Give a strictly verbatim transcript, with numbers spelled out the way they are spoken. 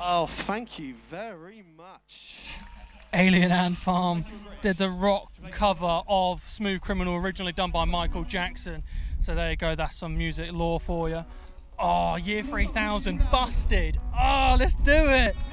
Oh, thank you very much. Alien Ant Farm did the rock cover of Smooth Criminal, originally done by Michael Jackson. So there you go, that's some music lore for you. Oh, Year three thousand, Busted. Oh, let's do it.